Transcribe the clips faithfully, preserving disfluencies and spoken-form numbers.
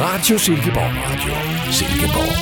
Radio Silkeborg. Radio Silkeborg.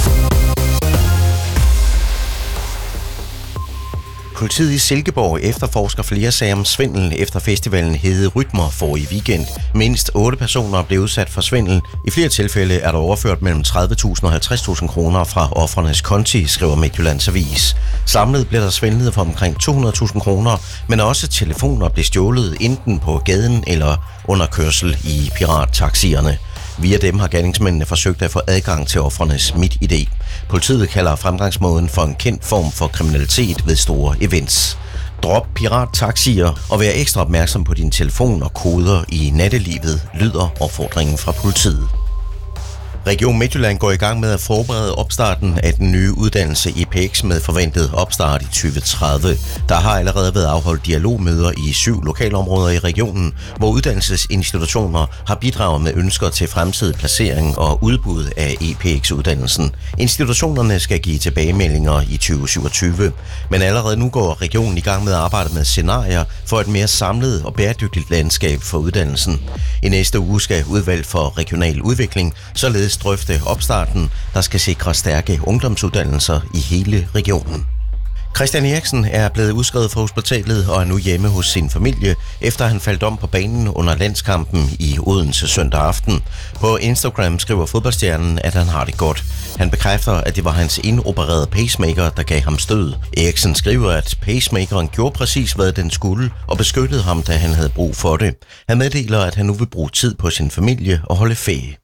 Politiet i Silkeborg efterforsker flere sager om svindel efter festivalen Hede Rytmer forrige weekend. Mindst otte personer blev udsat for svindel. I flere tilfælde er der overført mellem tredive tusind og halvtreds tusind kroner fra ofrenes konti, skriver Midtjyllands Avis. Samlet blev der svindlet for omkring to hundrede tusind kroner, men også telefoner blev stjålet enten på gaden eller under kørsel i pirattaxierne. Via dem har gerningsmændene forsøgt at få adgang til ofrenes MitID. Politiet kalder fremgangsmåden for en kendt form for kriminalitet ved store events. Drop pirattaxier og vær ekstra opmærksom på din telefon og koder i nattelivet, lyder opfordringen fra politiet. Region Midtjylland går i gang med at forberede opstarten af den nye uddannelse i P X med forventet opstart i tyve tredive. Der har allerede været afholdt dialogmøder i syv lokalområder i regionen, hvor uddannelsesinstitutioner har bidraget med ønsker til fremtidig placering og udbud af E P X-uddannelsen. Institutionerne skal give tilbagemeldinger i tyve syvogtyve, men allerede nu går regionen i gang med at arbejde med scenarier for et mere samlet og bæredygtigt landskab for uddannelsen. I næste uge skal udvalg for regional udvikling således drøfte opstarten, der skal sikre stærke ungdomsuddannelser i hele regionen. Christian Eriksen er blevet udskrevet fra hospitalet og er nu hjemme hos sin familie, efter han faldt om på banen under landskampen i Odense søndag aften. På Instagram skriver fodboldstjernen, at han har det godt. Han bekræfter, at det var hans indopererede pacemaker, der gav ham stød. Eriksen skriver, at pacemakeren gjorde præcis, hvad den skulle, og beskyttede ham, da han havde brug for det. Han meddeler, at han nu vil bruge tid på sin familie og holde ferie.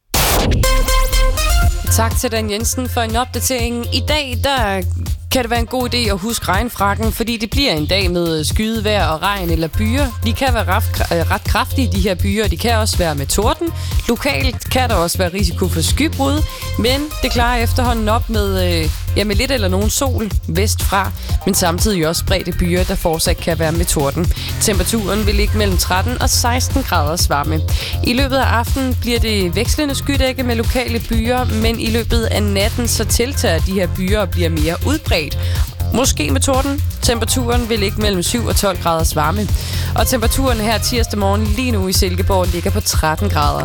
Tak til Dan Jensen for en opdatering. I dag der kan det være en god idé at huske regnfrakken, fordi det bliver en dag med skydevejr og regn eller byer. De kan være ret, ret kraftige, de her byer, og de kan også være med torden. Lokalt kan der også være risiko for skybrud, men det klarer efterhånden op med, øh, ja, med lidt eller nogen sol vestfra, men samtidig også spredte byer, der fortsat kan være med torden. Temperaturen vil ligge mellem tretten og seksten graders varme. I løbet af aftenen bliver det vekslende skydække med lokale byer, men i løbet af natten så tiltager de her byer og bliver mere udbredt. Måske med torden. Temperaturen vil ligge mellem syv og tolv graders varme. Og temperaturen her tirsdag morgen lige nu i Silkeborg ligger på tretten grader.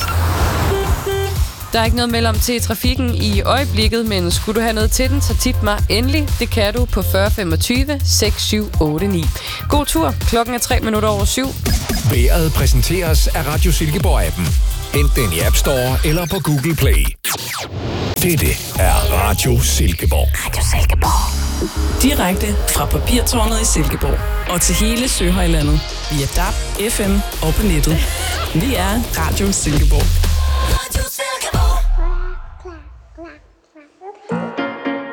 Der er ikke noget mellem til trafikken i øjeblikket, men skulle du have noget til den, så tip mig endelig. Det kan du på fyrre femogtyve seks syv otte ni. God tur. Klokken er tre minutter over syv. Vejret præsenteres af Radio Silkeborg-appen. Hent den i App Store eller på Google Play. Dette er Radio Silkeborg. Radio Silkeborg. Direkte fra Papirtårnet i Silkeborg og til hele Søhøjlandet via D A B, F M og på nettet. Vi er Radio Silkeborg. Radio Silkeborg.